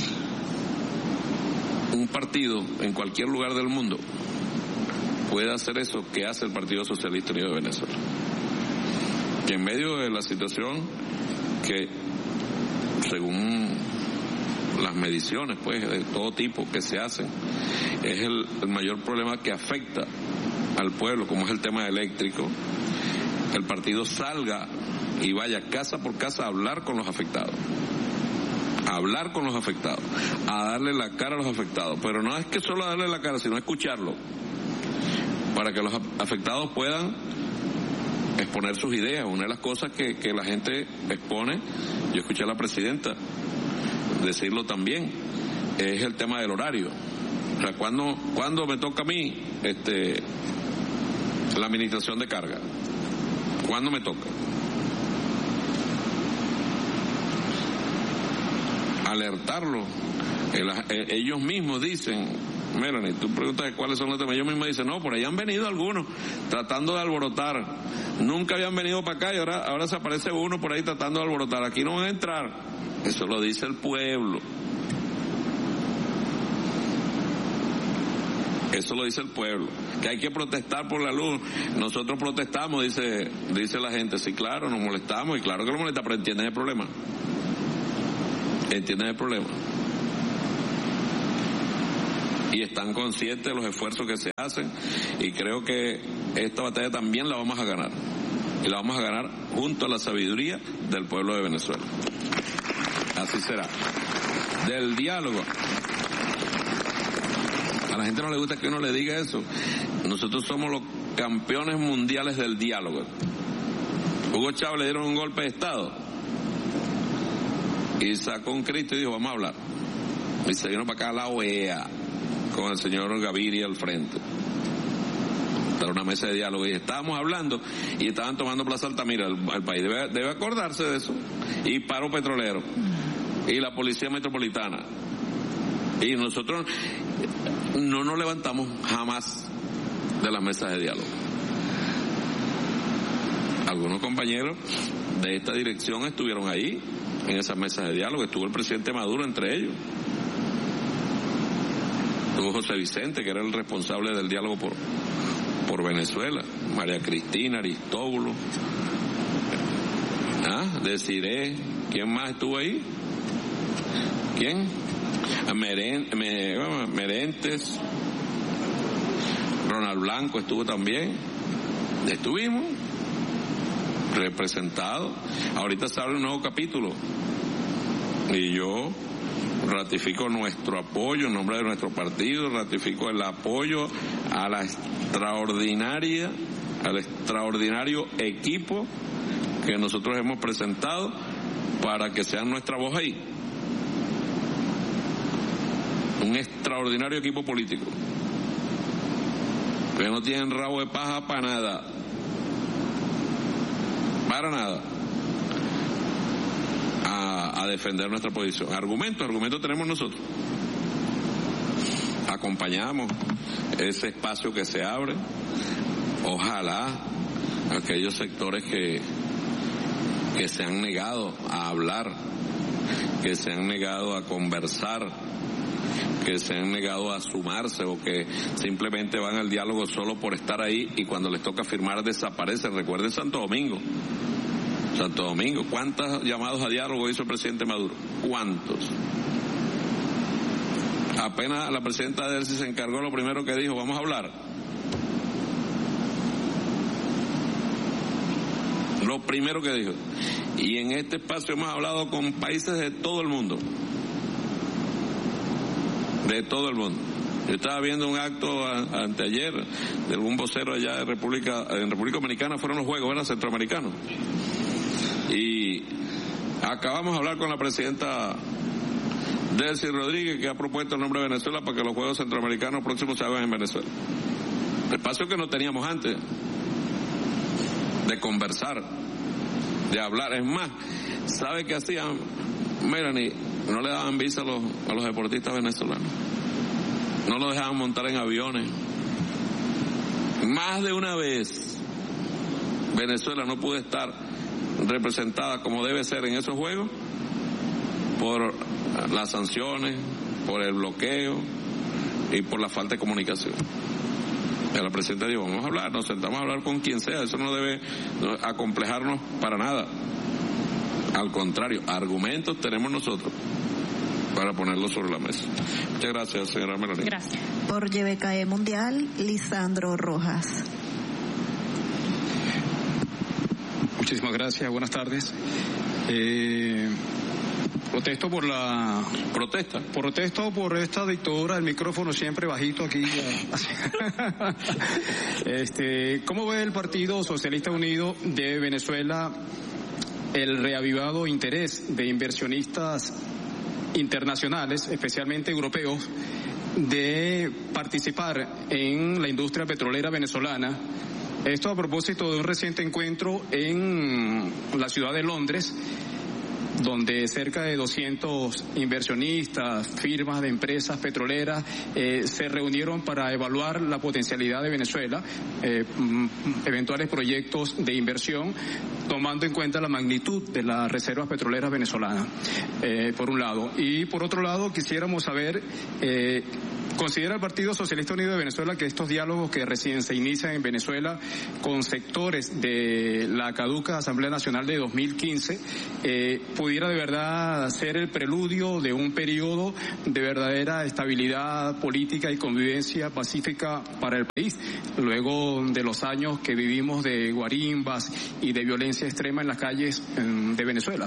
un partido en cualquier lugar del mundo pueda hacer eso que hace el Partido Socialista Unido de Venezuela? Que en medio de la situación que, según las mediciones, pues, de todo tipo que se hacen, es el mayor problema que afecta al pueblo, como es el tema eléctrico, el partido salga y vaya casa por casa a hablar con los afectados, a darle la cara a los afectados, pero no es que solo darle la cara, sino escucharlo, para que los afectados puedan exponer sus ideas. Una de las cosas que la gente expone, yo escuché a la presidenta decirlo también, es el tema del horario. O sea, ¿cuándo me toca a mí la administración de carga? ¿Cuándo me toca? Alertarlo. Ellos mismos dicen Melanie, tú preguntas cuáles son los temas. Ellos mismos dicen, no, por ahí han venido algunos tratando de alborotar. Nunca habían venido para acá y ahora se aparece uno por ahí tratando de alborotar. Aquí no van a entrar. Eso lo dice el pueblo. Eso lo dice el pueblo, que hay que protestar por la luz. Nosotros protestamos, dice la gente. Sí, claro, nos molestamos, y claro que nos molesta, pero entienden el problema. Entienden el problema. Y están conscientes de los esfuerzos que se hacen, y creo que esta batalla también la vamos a ganar. Y la vamos a ganar junto a la sabiduría del pueblo de Venezuela. Así será. Del diálogo. A la gente no le gusta que uno le diga eso. Nosotros somos los campeones mundiales del diálogo. Hugo Chávez le dieron un golpe de Estado y sacó un Cristo y dijo, vamos a hablar. Y se vino para acá a la OEA con el señor Gaviria al frente para una mesa de diálogo, y estábamos hablando y estaban tomando Plaza Altamira. El país debe acordarse de eso. Y paro petrolero y la policía metropolitana, y nosotros no nos levantamos jamás de las mesas de diálogo. Algunos compañeros de esta dirección estuvieron ahí en esas mesas de diálogo. Estuvo el presidente Maduro entre ellos, estuvo José Vicente, que era el responsable del diálogo por Venezuela, María Cristina, Aristóbulo, Desiré. ¿Quién más estuvo ahí? ¿Quién? Merentes, Ronald Blanco estuvo también. Estuvimos representados. Ahorita se abre un nuevo capítulo y yo ratifico nuestro apoyo en nombre de nuestro partido, ratifico el apoyo al extraordinario equipo que nosotros hemos presentado para que sean nuestra voz ahí. Un extraordinario equipo político que no tienen rabo de paja para nada, a defender nuestra posición. Argumentos tenemos nosotros. Acompañamos ese espacio que se abre. Ojalá aquellos sectores que se han negado a hablar, que se han negado a conversar, que se han negado a sumarse, o que simplemente van al diálogo solo por estar ahí y cuando les toca firmar desaparecen. Recuerden Santo Domingo, ¿cuántos llamados a diálogo hizo el presidente Maduro? ¿Cuántos? Apenas la presidenta Delcy se encargó, lo primero que dijo, vamos a hablar. Lo primero que dijo. Y en este espacio hemos hablado con países de todo el mundo. De todo el mundo. Yo estaba viendo un acto anteayer de algún vocero allá en República Dominicana, fueron los Juegos, ¿verdad? Centroamericanos. Y acabamos de hablar con la presidenta Delcy Rodríguez, que ha propuesto el nombre de Venezuela para que los Juegos Centroamericanos próximos se hagan en Venezuela. Espacio que no teníamos antes, de conversar, de hablar. Es más, ¿sabe qué hacían? Melanie, no le daban visa a los deportistas venezolanos, no los dejaban montar en aviones. Más de una vez Venezuela no pudo estar representada como debe ser en esos juegos por las sanciones, por el bloqueo y por la falta de comunicación. Y la presidenta dijo, vamos a hablar, nos sentamos a hablar con quien sea, eso no debe acomplejarnos para nada. Al contrario, argumentos tenemos nosotros para ponerlos sobre la mesa. Muchas gracias, señora Melanie. Gracias. Por YBKE Mundial, Lisandro Rojas. Muchísimas gracias, buenas tardes. Protesto por la... Protesto por esta dictadura, el micrófono siempre bajito aquí. ¿Cómo ve el Partido Socialista Unido de Venezuela el reavivado interés de inversionistas internacionales, especialmente europeos, de participar en la industria petrolera venezolana? Esto a propósito de un reciente encuentro en la ciudad de Londres, donde cerca de 200 inversionistas, firmas de empresas petroleras se reunieron para evaluar la potencialidad de Venezuela, eventuales proyectos de inversión, tomando en cuenta la magnitud de las reservas petroleras venezolanas, por un lado. Y por otro lado, quisiéramos saber, ¿considera el Partido Socialista Unido de Venezuela que estos diálogos que recién se inician en Venezuela con sectores de la caduca Asamblea Nacional de 2015 pudiera de verdad ser el preludio de un periodo de verdadera estabilidad política y convivencia pacífica para el país, luego de los años que vivimos de guarimbas y de violencia extrema en las calles de Venezuela?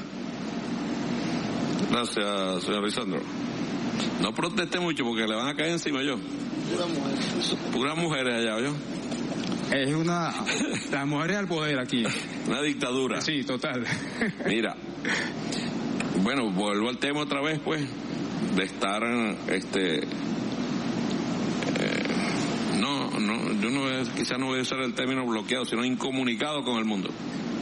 Gracias, señor Lisandro. No proteste mucho porque le van a caer encima yo. Puras mujeres allá, ¿yo? Es las mujeres al poder aquí. Una dictadura. Sí, total. Mira, bueno, vuelvo al tema otra vez, pues, de estar, quizás no voy a usar el término bloqueado, sino incomunicado con el mundo.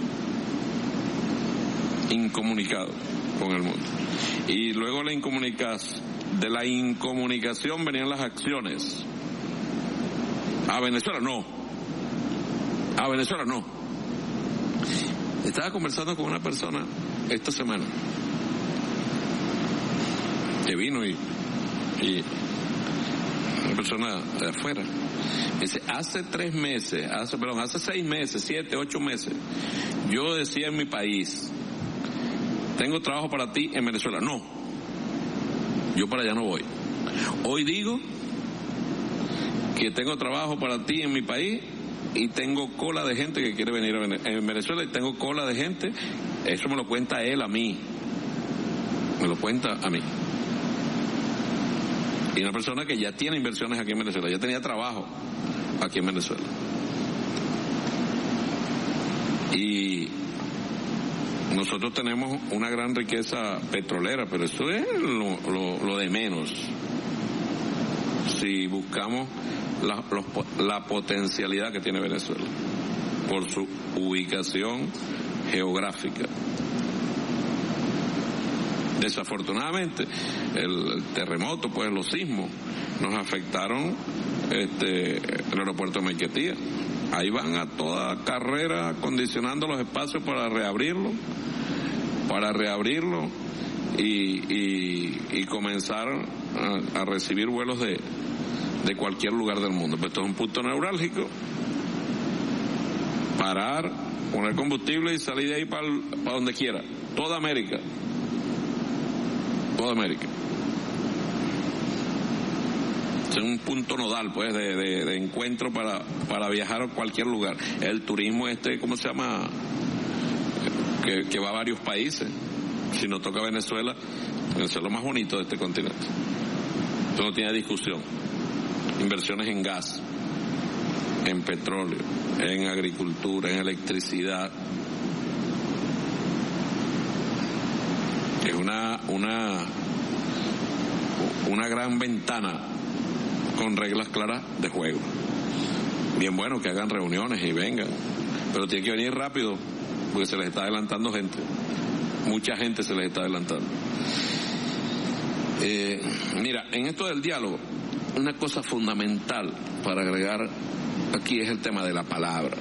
Incomunicado con el mundo. Y luego de la incomunicación venían las acciones. A Venezuela no. Estaba conversando con una persona esta semana que vino y una persona de afuera. Dice, hace 6 meses, 7, 8 meses, yo decía en mi país, tengo trabajo para ti en Venezuela. No, yo para allá no voy. Hoy digo que tengo trabajo para ti en mi país y tengo cola de gente que quiere venir en Venezuela, y tengo cola de gente, eso me lo cuenta él a mí, y una persona que ya tiene inversiones aquí en Venezuela, ya tenía trabajo aquí en Venezuela. Y nosotros tenemos una gran riqueza petrolera, pero eso es lo de menos si buscamos la potencialidad que tiene Venezuela por su ubicación geográfica. Desafortunadamente el terremoto, pues los sismos nos afectaron el aeropuerto de Maiquetía. Ahí van a toda carrera acondicionando los espacios para reabrirlo y comenzar a recibir vuelos de cualquier lugar del mundo. Pues esto es un punto neurálgico. Parar, poner combustible y salir de ahí para donde quiera. Toda América. Es un punto nodal, pues, de encuentro para viajar a cualquier lugar. El turismo ¿cómo se llama? Que va a varios países. Si nos toca Venezuela es lo más bonito de este continente. Eso no tiene discusión. Inversiones en gas, en petróleo, en agricultura, en electricidad. Es una gran ventana con reglas claras de juego. Bien bueno que hagan reuniones y vengan, pero tiene que venir rápido porque se les está adelantando gente. Mucha gente se les está adelantando. Mira, en esto del diálogo, una cosa fundamental para agregar aquí es el tema de la palabra.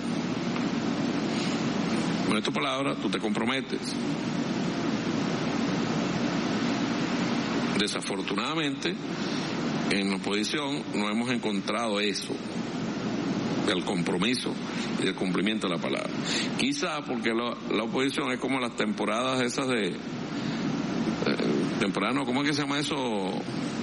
Con tu palabra tú te comprometes. Desafortunadamente, en la oposición no hemos encontrado eso, el compromiso y el cumplimiento de la palabra. Quizá porque la oposición es como las temporadas esas ¿cómo es que se llama eso?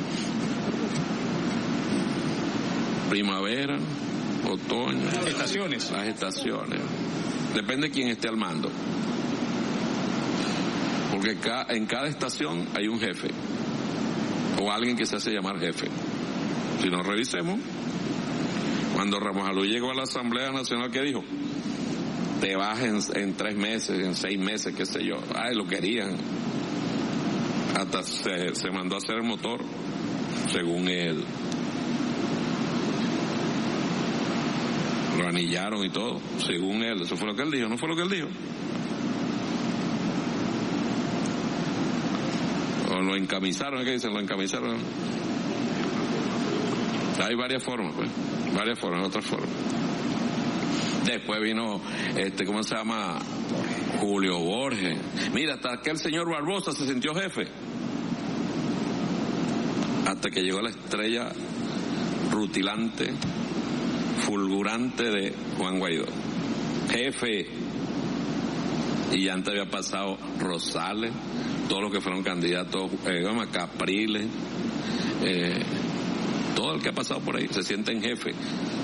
Primavera, otoño. Estaciones. Las estaciones. Depende de quién esté al mando. Porque en cada estación hay un jefe. O alguien que se hace llamar jefe. Si nos revisemos, cuando Ramos Alú llegó a la Asamblea Nacional, ¿qué dijo? Te vas en 3 meses, en 6 meses, qué sé yo. Ay, lo querían. Hasta se mandó a hacer el motor, según él. Lo anillaron y todo, según él. Eso fue lo que él dijo, ¿no fue lo que él dijo? lo encamisaron, ¿qué dicen? Lo encamisaron. Hay varias formas, pues, otras formas. Después vino, ¿cómo se llama? Julio Borges. Mira, hasta que el señor Barbosa se sintió jefe. Hasta que llegó la estrella rutilante, fulgurante de Juan Guaidó. Jefe. Y ya antes había pasado Rosales, todos los que fueron candidatos, Capriles, todo el que ha pasado por ahí se sienten jefe